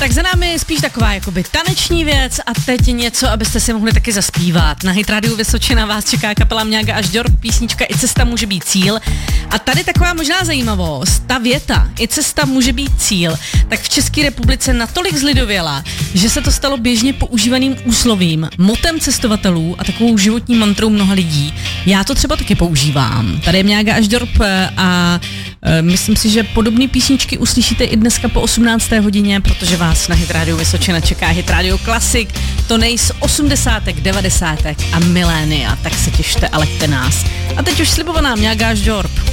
Tak za námi je spíš taková jakoby taneční věc a teď něco, abyste si mohli taky zaspívat. Na Hit Radio Vysočina vás čeká kapela Mňága až Ďorb, písnička I cesta může být cíl. A tady taková možná zajímavost, ta věta I cesta může být cíl, tak v České republice natolik zlidověla, že se to stalo běžně používaným úslovím, motem cestovatelů a takovou životní mantrou mnoha lidí. Já to třeba taky používám. Tady je Mňága až Ďorb a myslím si, že podobné písničky uslyšíte i dneska po 18. hodině, protože vás na Hit Radio Vysočina čeká Hit Radio Classic, to z 80., 90. a milénia, tak se těšte a leďte nás. A teď už slibovaná Mňága až Ďorb.